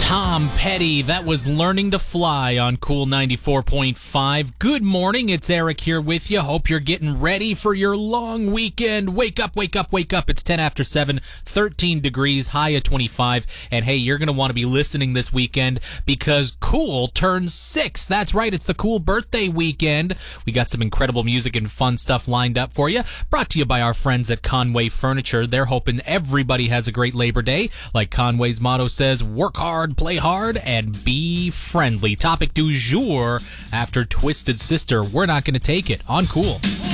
Tom Petty, that was Learning to Fly on Cool 94.5. Good morning, it's Eric here with you. Hope you're getting ready for your long weekend. Wake up, wake up, wake up. It's 10 after 7, 13 degrees, high of 25. And hey, you're going to want to be listening this weekend because Cool turns 6. That's right, it's the Cool birthday weekend. We got some incredible music and fun stuff lined up for you. Brought to you by our friends at Conway Furniture. They're hoping everybody has a great Labor Day. Like Conway's motto says, work hard, play hard, and be friendly. Topic du jour, after Twisted Sister, We're Not Gonna Take It on Cool.